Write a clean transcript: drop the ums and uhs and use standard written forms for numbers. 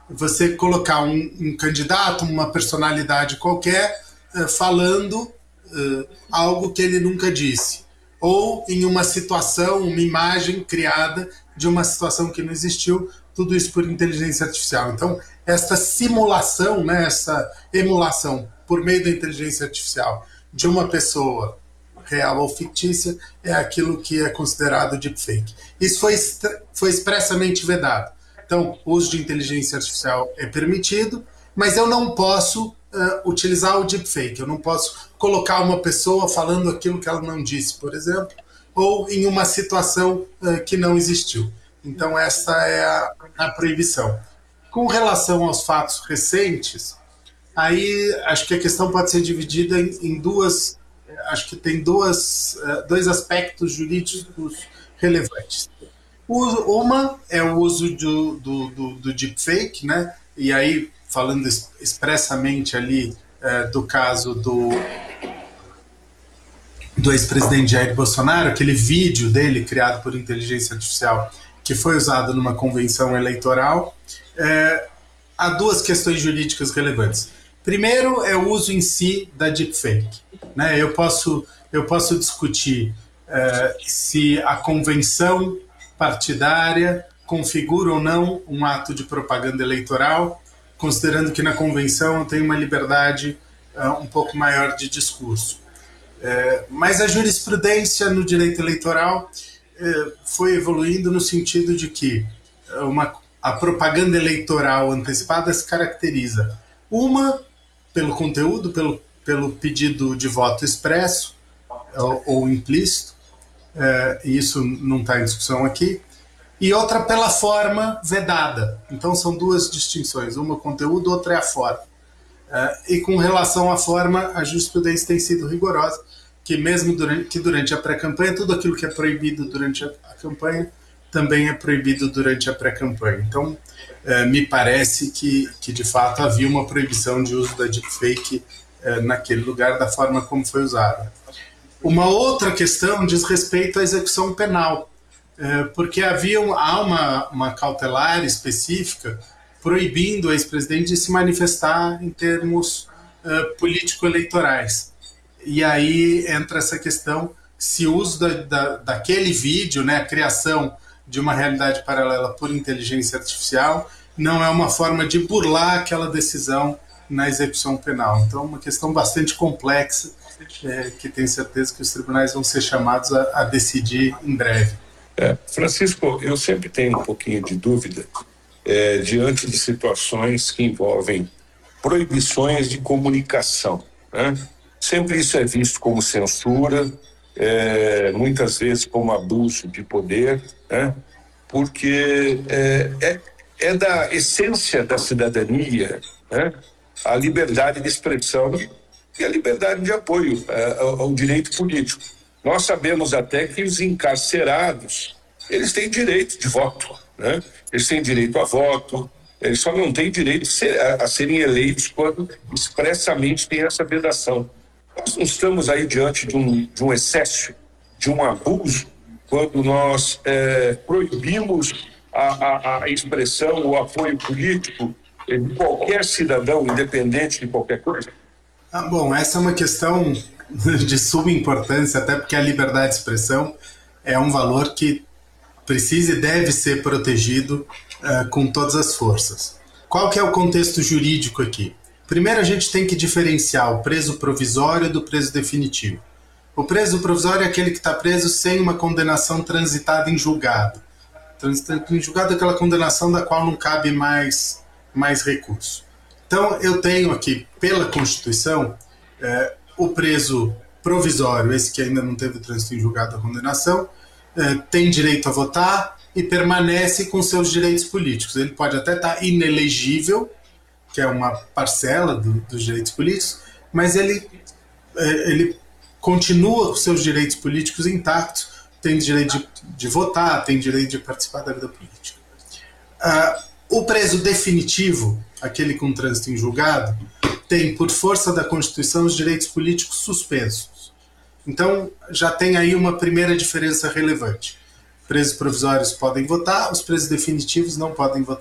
você colocar um candidato, uma personalidade qualquer, falando algo que ele nunca disse, ou em uma situação, uma imagem criada de uma situação que não existiu, tudo isso por inteligência artificial. Então, essa simulação, né, essa emulação por meio da inteligência artificial de uma pessoa real ou fictícia é aquilo que é considerado deepfake. Isso foi expressamente vedado. Então, o uso de inteligência artificial é permitido, mas eu não posso utilizar o deepfake. Eu não posso colocar uma pessoa falando aquilo que ela não disse, por exemplo, ou em uma situação que não existiu. Então, essa é a proibição. Com relação aos fatos recentes, aí acho que a questão pode ser dividida em duas. Acho que tem dois aspectos jurídicos relevantes. Uma é o uso do deepfake, né? E aí, falando expressamente ali do caso do ex-presidente Jair Bolsonaro, aquele vídeo dele criado por inteligência artificial que foi usado numa convenção eleitoral, há duas questões jurídicas relevantes. Primeiro é o uso em si da deepfake. Né? Eu posso discutir se a convenção partidária configura ou não um ato de propaganda eleitoral, considerando que na convenção tem uma liberdade um pouco maior de discurso. Mas a jurisprudência no direito eleitoral foi evoluindo no sentido de que a propaganda eleitoral antecipada se caracteriza, pelo conteúdo, pelo pedido de voto expresso ou implícito, e isso não está em discussão aqui, e outra pela forma vedada. Então são duas distinções, uma é o conteúdo, outra é a forma. E com relação à forma, a jurisprudência tem sido rigorosa, que mesmo durante a pré-campanha, tudo aquilo que é proibido durante a campanha também é proibido durante a pré-campanha. Então, me parece que de fato havia uma proibição de uso da deepfake naquele lugar da forma como foi usada. Uma outra questão diz respeito à execução penal, porque há uma cautelar específica proibindo o ex-presidente de se manifestar em termos político-eleitorais. E aí entra essa questão se o uso daquele vídeo, né, a criação de uma realidade paralela por inteligência artificial, não é uma forma de burlar aquela decisão na execução penal. Então, uma questão bastante complexa, que tenho certeza que os tribunais vão ser chamados a decidir em breve. Francisco, eu sempre tenho um pouquinho de dúvida diante de situações que envolvem proibições de comunicação, né? Sempre isso é visto como censura, muitas vezes como abuso de poder, né? Porque é da essência da cidadania, né? A liberdade de expressão e a liberdade de apoio ao direito político. Nós sabemos até que os encarcerados, eles têm direito de voto, né? Eles têm direito a voto, eles só não têm direito a serem eleitos quando expressamente tem essa vedação. Nós não estamos aí diante de um excesso, de um abuso, quando nós proibimos a expressão, o apoio político de qualquer cidadão, independente de qualquer coisa? Bom, essa é uma questão de suma importância, até porque a liberdade de expressão é um valor que precisa e deve ser protegido com todas as forças. Qual que é o contexto jurídico aqui? Primeiro, a gente tem que diferenciar o preso provisório do preso definitivo. O preso provisório é aquele que está preso sem uma condenação transitada em julgado. Transitada em julgado é aquela condenação da qual não cabe mais recurso. Então, eu tenho aqui, pela Constituição, o preso provisório, esse que ainda não teve trânsito em julgado da condenação, tem direito a votar e permanece com seus direitos políticos. Ele pode até estar inelegível, que é uma parcela dos direitos políticos, mas ele continua com seus direitos políticos intactos, tem direito de votar, tem direito de participar da vida política. O preso definitivo, aquele com trânsito em julgado, tem, por força da Constituição, os direitos políticos suspensos. Então, já tem aí uma primeira diferença relevante. Presos provisórios podem votar, os presos definitivos não podem votar.